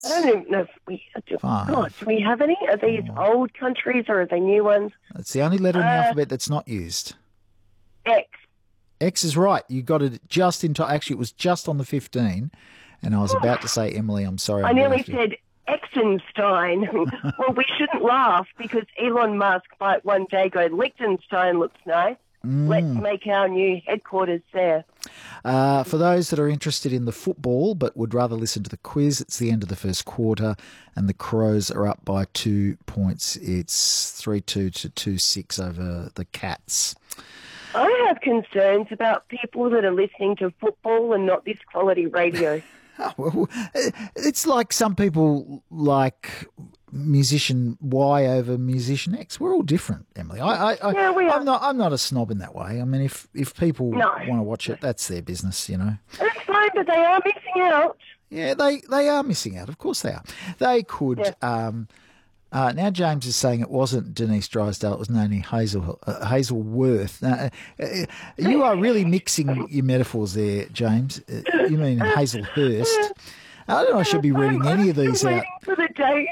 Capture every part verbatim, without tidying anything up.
I don't even know if we do. Five. God, do we have any? Are these old countries or are they new ones? It's the only letter in the Uh, alphabet that's not used. X. X is right. You got it just in time. Actually, it was just on the fifteen, and I was about to say, Emily, I'm sorry. I I'm nearly laughing. said Exenstein. Well, we shouldn't laugh because Elon Musk might one day go, Liechtenstein looks nice. Mm. Let's make our new headquarters there. Uh, for those that are interested in the football but would rather listen to the quiz, it's the end of the first quarter and the Crows are up by two points. It's three two to two six over the Cats. I have concerns about people that are listening to football and not this quality radio. Oh, well, it's like some people like musician Y over musician X. We're all different, Emily. I, I, I, Yeah, we are. I'm not. I'm not a snob in that way. I mean, if if people No. want to watch it, that's their business, you know. That's fine, but they are missing out. Yeah, they, they are missing out. Of course they are. They could. Yeah. Um, uh, now James is saying it wasn't Denise Drysdale. It was Noni Hazel uh, Hazelworth. Now, uh, uh, you are really mixing your metaphors there, James. Uh, you mean Hazelhurst? I don't know. I should be reading I'm any of these waiting out. for the day.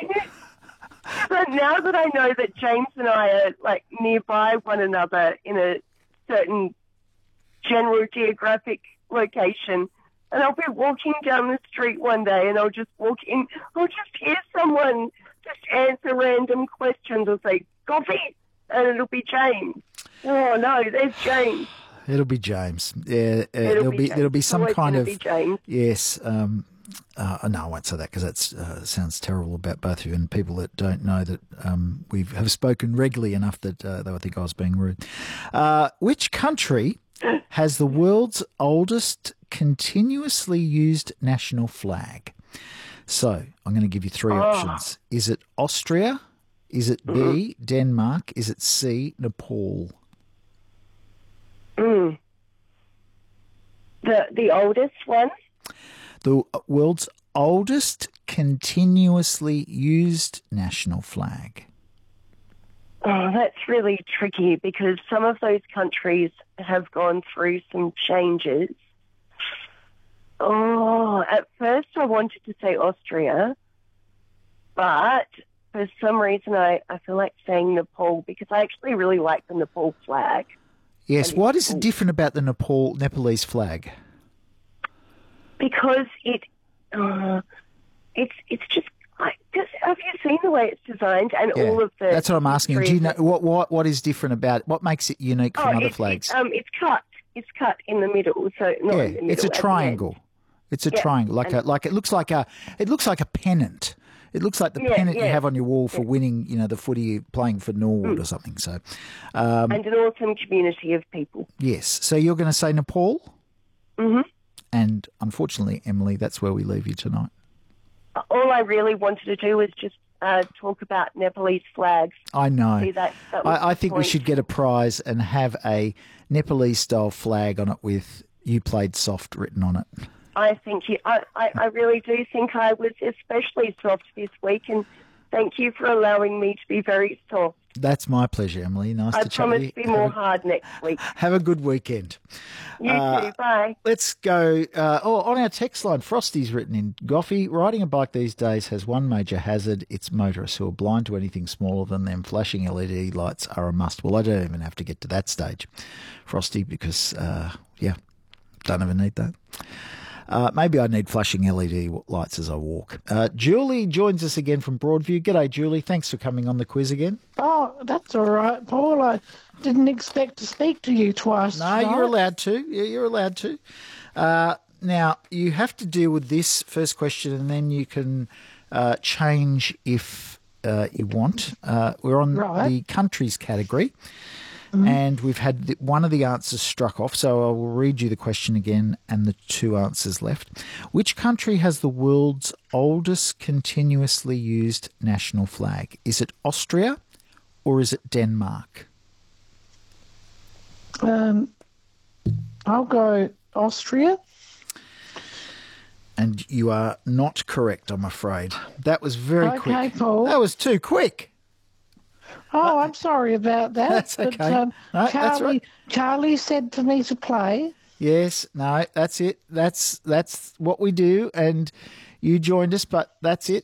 But now that I know that James and I are like nearby one another in a certain general geographic location, and I'll be walking down the street one day and I'll just walk in, I'll just hear someone just answer random questions or say, coffee, and it'll be James. Oh no, there's James. It'll be James. Yeah, uh, It'll there'll be be James. there'll be It's some always kind gonna of be James. yes. Um, uh, no, I won't say that because that uh, sounds terrible about both of you and people that don't know that um, we have spoken regularly enough that uh, they would think I was being rude. Uh, which country has the world's oldest continuously used national flag? So I'm going to give you three Oh. options. Is it Austria? Is it B, Mm-hmm. Denmark? Is it C, Nepal? Mm. The the oldest one? The world's oldest continuously used national flag. Oh, that's really tricky because some of those countries have gone through some changes. Oh, at first I wanted to say Austria, but for some reason I, I feel like saying Nepal because I actually really like the Nepal flag. Yes, And what it's is cool. different about the Nepal Nepalese flag? Because it, uh, it's it's just like, just, have you seen the way it's designed and Yeah, all of the... that's what I'm asking. Do you history know of it? what what what is different about what makes it unique from Oh, other it's, flags? It's, um, it's cut. It's cut in the middle, so not yeah, in the middle. it's a at the end. triangle. It's a Yeah, triangle, like a and- like it looks like a it looks like a pennant. It looks like the Yeah, pennant you yeah. have on your wall for winning, you know, the footy playing for Norwood Mm. or something. So, um, And an awesome community of people. yes. So you're going to say Nepal, hmm and unfortunately, Emily, that's where we leave you tonight. All I really wanted to do was just uh, talk about Nepalese flags. I know. See, that, that was I, I the think we point. should get a prize and have a Nepalese style flag on it with "You Played Soft" written on it. I think you, I, I, I really do think I was especially soft this week, and thank you for allowing me to be very soft. That's my pleasure, Emily. Nice I to chat promise with to you. be more have, a, hard next week. have a good weekend. You Uh, too. Bye. Let's go. Uh, oh, on our text line, Frosty's written in, Goffy, riding a bike these days has one major hazard. It's motorists who are blind to anything smaller than them. Flashing L E D lights are a must. Well, I don't even have to get to that stage, Frosty, because, uh, yeah, don't ever need that. Uh, maybe I need flashing L E D lights as I walk. Uh, Julie joins us again from Broadview. G'day, Julie. Thanks for coming on the quiz again. Oh, that's all right, Paul. I didn't expect to speak to you twice. No, tonight. you're allowed to. Yeah, you're allowed to. Uh, now, you have to deal with this first question and then you can uh, change if uh, you want. Uh, we're on Right. the countries category. And we've had the, one of the answers struck off, so I will read you the question again and the two answers left. Which country has the world's oldest continuously used national flag? Is it Austria or is it Denmark? Um, I'll go Austria. And you are not correct, I'm afraid. That was very Okay, quick. Paul. That was too quick. Oh, I'm sorry about that. That's but, okay. um, No, that's Charlie, right. Charlie said for me to play. Yes, no, that's it. That's that's what we do, and you joined us, but that's it.